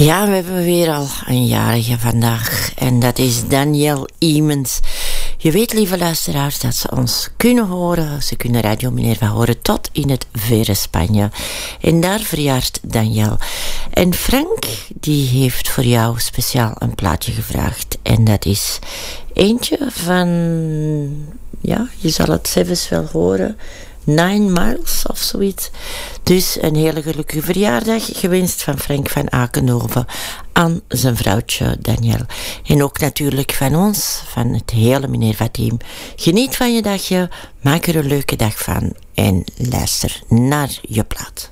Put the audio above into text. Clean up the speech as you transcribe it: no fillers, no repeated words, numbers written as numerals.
Ja, we hebben weer al een jarige vandaag. En dat is Danielle Iemens. Je weet, lieve luisteraars, dat ze ons kunnen horen. Ze kunnen Radio Minerva horen tot in het verre Spanje. En daar verjaart Danielle. En Frank, die heeft voor jou speciaal een plaatje gevraagd. En dat is eentje van... Ja, je zal het zelfs wel horen... 9 Miles of zoiets. Dus een hele gelukkige verjaardag gewenst van Frank van Akenhoven aan zijn vrouwtje Danielle. En ook natuurlijk van ons, van het hele Minerva-team. Geniet van je dagje, maak er een leuke dag van en luister naar je plaat.